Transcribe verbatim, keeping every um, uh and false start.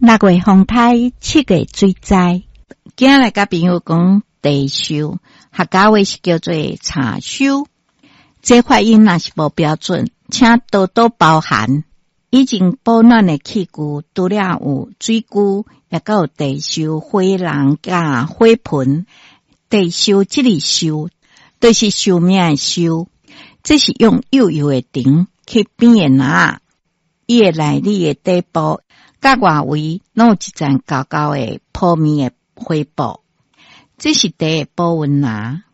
六月风台，七月水灾。今日来甲朋友讲地收，客家话是叫做查收。这发音若是无标准，请多多包涵。已经保暖的器具，除了有水具，也个有地收、火人甲火盆。地收即个收，就是寿命的收。这是用幼幼的顶去边的拿，伊的内里的底部。甲外围拢有一层高高的铺面的灰布，这是第一部分啦。